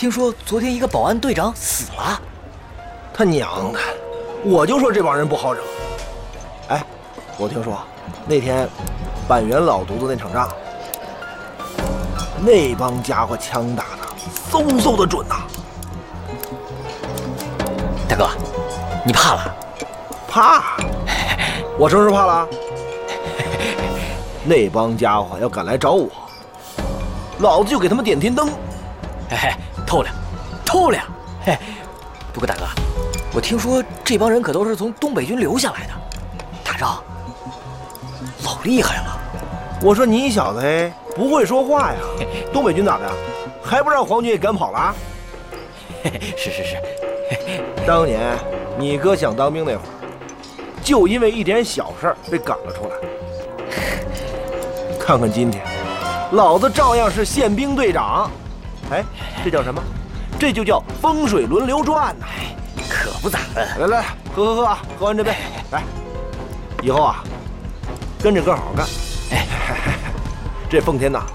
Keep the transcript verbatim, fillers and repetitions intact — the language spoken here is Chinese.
听说昨天一个保安队长死了。 他娘的！我就说这帮人不好惹。哎，我听说那天板垣老犊子那场仗，那帮家伙枪打的嗖嗖的准呐、啊！ 大哥，你怕了？ 怕？我什么时候怕了？那帮家伙要敢来找我，老子就给他们点天灯。 嘿嘿，透亮，透亮。嘿，不过大哥，我听说这帮人可都是从东北军留下来的，打仗老厉害了。 我说你小子嘿，不会说话呀？东北军咋的？还不让皇军给赶跑了？ 是是是。 当年你哥想当兵那会儿，就因为一点小事儿被赶了出来。看看今天，老子照样是宪兵队长。哎，这叫什么？这就叫风水轮流转呐、啊！ 可不咋的。 来来，喝喝喝啊！喝完这杯，来，以后啊，跟着哥好好干。哎，这奉天呐，